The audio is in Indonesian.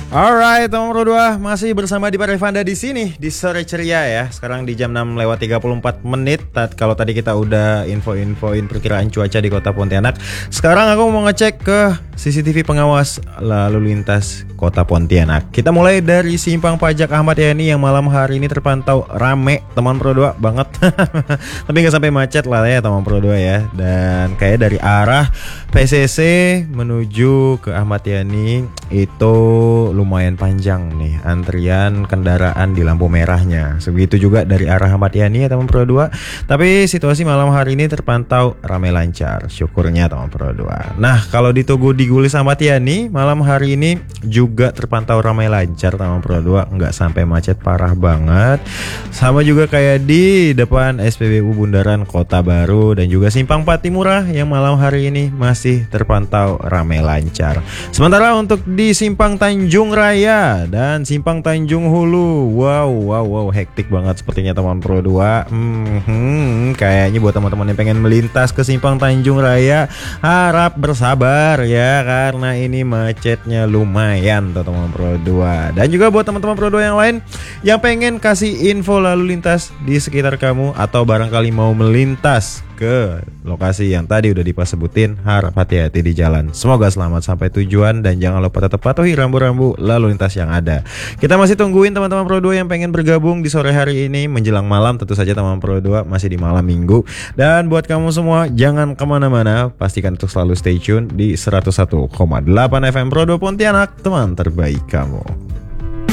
Alright, teman Pro 2 masih bersama Dipa Revanda di sini di sore ceria ya. Sekarang di jam 6:34 menit. Kalau tadi kita udah infoin perkiraan cuaca di Kota Pontianak, sekarang aku mau ngecek ke CCTV pengawas lalu lintas Kota Pontianak. Kita mulai dari Simpang Pajak Ahmad Yani yang malam hari ini terpantau rame, teman Pro 2 banget. Tapi nggak sampai macet lah ya teman Pro 2 ya. Dan kayak dari arah PCC menuju ke Ahmad Yani itu lumayan panjang nih antrian kendaraan di lampu merahnya. Sebegitu juga dari arah Ahmad Yani ya teman Pro 2. Tapi situasi malam hari ini terpantau ramai lancar, syukurnya teman Pro 2. Nah, kalau di Tugu di Gulis Ahmad Yani malam hari ini juga terpantau ramai lancar teman Pro 2, nggak sampai macet parah banget. Sama juga kayak di depan SPBU Bundaran Kota Baru dan juga Simpang Patimura yang malam hari ini masih terpantau ramai lancar. Sementara untuk di Simpang Tanjung Raya dan Simpang Tanjung Hulu, wow, hektik banget sepertinya teman Pro 2. Kayaknya buat teman-teman yang pengen melintas ke Simpang Tanjung Raya harap bersabar ya, karena ini macetnya lumayan tuh teman Pro 2. Dan juga buat teman-teman Pro 2 yang lain yang pengen kasih info lalu lintas di sekitar kamu atau barangkali mau melintas ke lokasi yang tadi udah Dipa sebutin, harap hati-hati di jalan. Semoga selamat sampai tujuan dan jangan lupa tetap patuhi rambu-rambu lalu lintas yang ada. Kita masih tungguin teman-teman Pro 2 yang pengen bergabung di sore hari ini menjelang malam, tentu saja teman Pro 2 masih di malam minggu. Dan buat kamu semua jangan kemana-mana, pastikan untuk selalu stay tune di 101,8 FM Pro 2 Pontianak, teman terbaik kamu.